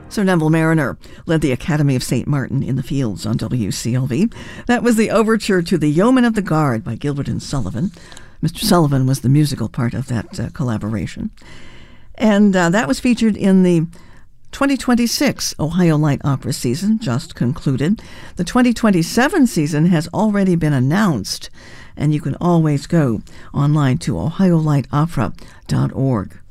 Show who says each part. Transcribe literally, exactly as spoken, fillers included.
Speaker 1: Sir Neville Mariner led the Academy of Saint Martin in the Fields on W C L V. That was the overture to The Yeoman of the Guard by Gilbert and Sullivan. Mister Sullivan was the musical part of that uh, collaboration. And uh, that was featured in the twenty twenty-six Ohio Light Opera season, just concluded. The twenty twenty-seven season has already been announced, and you can always go online to ohio light opera dot org.